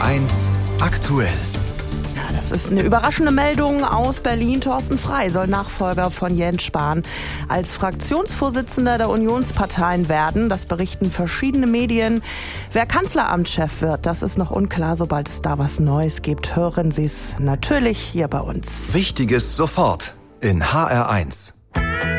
HR1 aktuell. Ja, das ist eine überraschende Meldung aus Berlin. Thorsten Frey soll Nachfolger von Jens Spahn als Fraktionsvorsitzender der Unionsparteien werden. Das berichten verschiedene Medien. Wer Kanzleramtschef wird, das ist noch unklar. Sobald es da was Neues gibt, hören Sie es natürlich hier bei uns. Wichtiges sofort in HR1.